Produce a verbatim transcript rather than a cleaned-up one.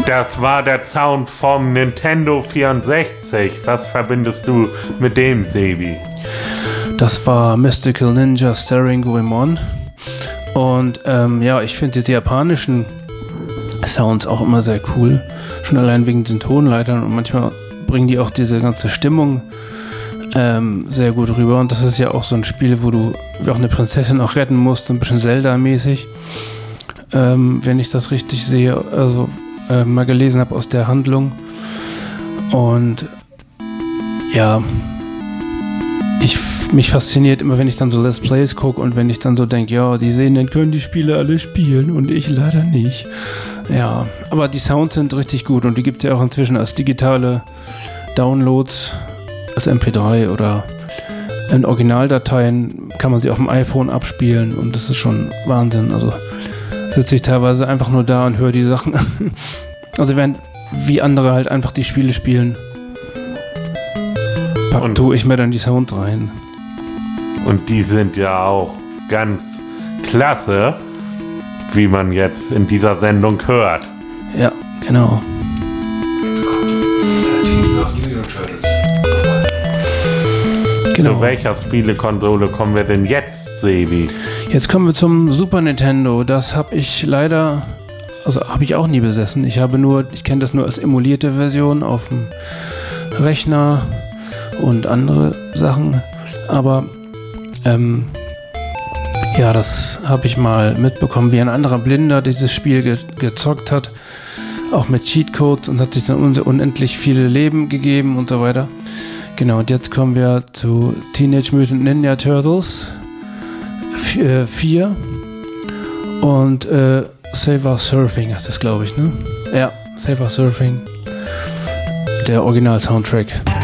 Das war der Sound vom Nintendo vierundsechzig. Was verbindest du mit dem, Sebi? Das war Mystical Ninja Staring Goemon. Und ähm, ja, ich finde diese japanischen Sounds auch immer sehr cool. Schon allein wegen den Tonleitern. Und manchmal bringen die auch diese ganze Stimmung ähm, sehr gut rüber. Und das ist ja auch so ein Spiel, wo du auch eine Prinzessin auch retten musst. Ein bisschen Zelda-mäßig. Ähm, wenn ich das richtig sehe. Also äh, mal gelesen habe aus der Handlung. Und ja, ich, mich fasziniert immer, wenn ich dann so Let's Plays gucke und wenn ich dann so denke, ja, die sehen, dann können die Spiele alle spielen und ich leider nicht. Ja, aber die Sounds sind richtig gut und die gibt es ja auch inzwischen als digitale Downloads, als M P drei oder in Originaldateien kann man sie auf dem iPhone abspielen und das ist schon Wahnsinn. Also sitze ich teilweise einfach nur da und höre die Sachen. Also während wie andere halt einfach die Spiele spielen, und tue ich mir dann die Sounds rein. Und die sind ja auch ganz klasse, wie man jetzt in dieser Sendung hört. Ja, genau. Genau. Zu welcher Spielekonsole kommen wir denn jetzt, Sebi? Jetzt kommen wir zum Super Nintendo. Das habe ich leider, also habe ich auch nie besessen. Ich habe nur, ich kenne das nur als emulierte Version auf dem Rechner und andere Sachen, aber ähm, ja, das habe ich mal mitbekommen, wie ein anderer Blinder dieses Spiel ge- gezockt hat, auch mit Cheatcodes und hat sich dann un- unendlich viele Leben gegeben und so weiter. Genau, und jetzt kommen wir zu Teenage Mutant Ninja Turtles vier und äh, Saber Surfing ist das, glaube ich, ne? Ja, Saber Surfing, der Original-Soundtrack.